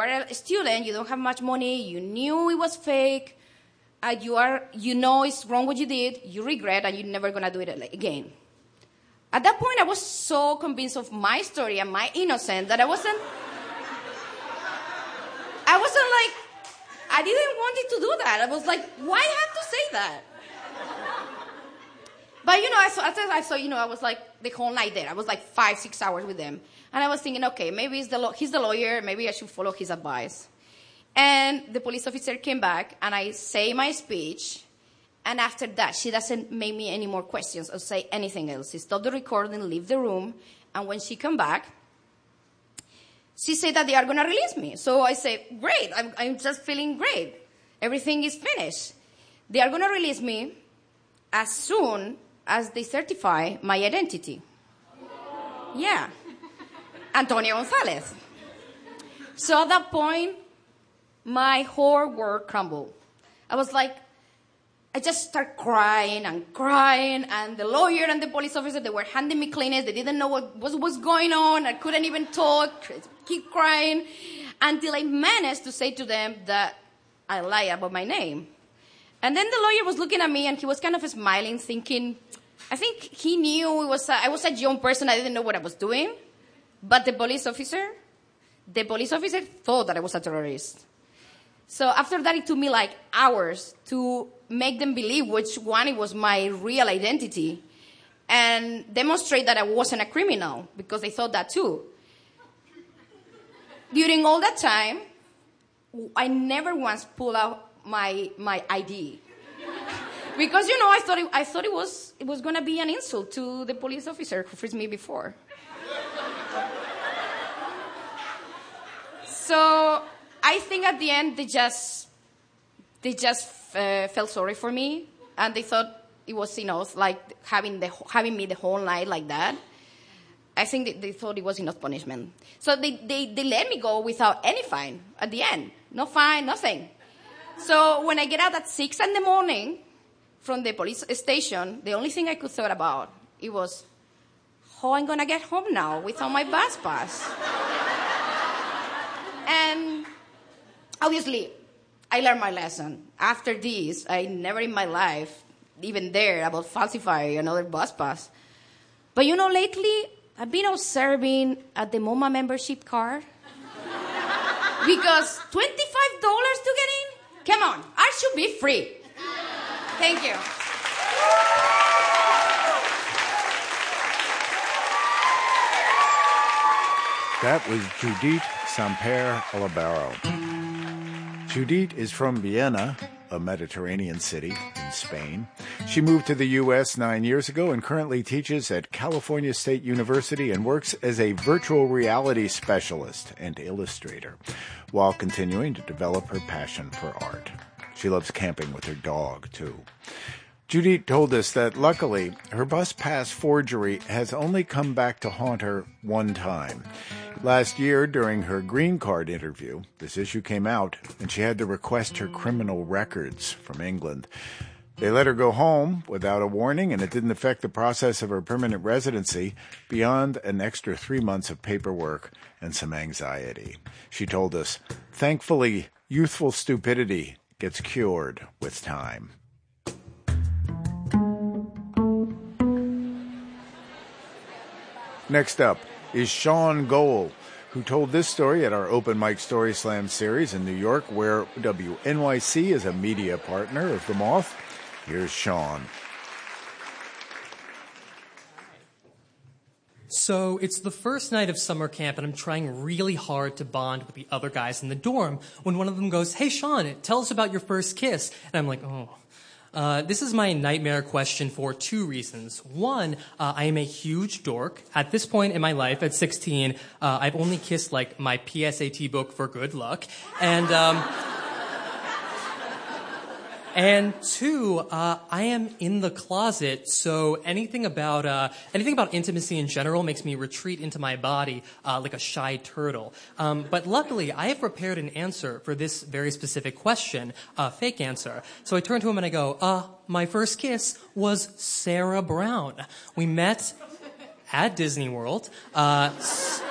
are a student, you don't have much money, you knew it was fake, you know it's wrong what you did, you regret, and you're never going to do it again. At that point, I was so convinced of my story and my innocence that I wasn't like, I didn't want it to do that. I was like, why have to say that? But, I was like the whole night there. I was like 5-6 hours with them. And I was thinking, okay, maybe he's the lawyer. Maybe I should follow his advice. And the police officer came back, and I say my speech. And after that, she doesn't make me any more questions or say anything else. She stopped the recording, leave the room. And when she come back, she said that they are going to release me. So I said, great. I'm just feeling great. Everything is finished. They are going to release me as soon as they certify my identity. Yeah. Antonio Gonzalez. So at that point, my whole world crumbled. I was like, I just started crying, and the lawyer and the police officer, they were handing me Kleenex. They didn't know what was going on. I couldn't even talk, keep crying, until I managed to say to them that I lied about my name. And then the lawyer was looking at me, and he was kind of smiling, thinking, I think he knew I was a young person. I didn't know what I was doing. But the police officer thought that I was a terrorist. So after that, it took me like hours to make them believe which one it was my real identity and demonstrate that I wasn't a criminal, because they thought that too. During all that time, I never once pulled out my ID. Because, I thought it was going to be an insult to the police officer who frisked me before. So I think at the end they just felt sorry for me, and they thought it was enough, like having me the whole night like that. I think they thought it was enough punishment. So they let me go without any fine at the end. No fine, nothing. So when I get out at 6 a.m. from the police station, the only thing I could thought about, it was how I'm going to get home now without my bus pass. And obviously, I learned my lesson. After this, I never in my life even dared about falsifying another bus pass. But lately, I've been observing at the MoMA membership card. Because $25 to get in? Come on, I should be free. Thank you. That was Judith Samper Olivero. Judith is from Vienna, a Mediterranean city in Spain. She moved to the U.S. 9 years ago and currently teaches at California State University and works as a virtual reality specialist and illustrator while continuing to develop her passion for art. She loves camping with her dog, too. Judith told us that luckily her bus pass forgery has only come back to haunt her one time. Last year, during her green card interview, this issue came out, and she had to request her criminal records from England. They let her go home without a warning, and it didn't affect the process of her permanent residency beyond an extra 3 months of paperwork and some anxiety. She told us, thankfully, youthful stupidity gets cured with time. Next up is Sean Goel, who told this story at our Open Mic Story Slam series in New York, where WNYC is a media partner of The Moth. Here's Sean. So it's the first night of summer camp, and I'm trying really hard to bond with the other guys in the dorm when one of them goes, "Hey, Sean, tell us about your first kiss." And I'm like, oh. This is my nightmare question for two reasons. One, I am a huge dork. At this point in my life, at 16, I've only kissed, like, my PSAT book for good luck. And two, I am in the closet, so anything about intimacy in general makes me retreat into my body like a shy turtle. But luckily, I have prepared an answer for this very specific question, a fake answer. So I turn to him and I go, my first kiss was Sarah Brown. We met at Disney World.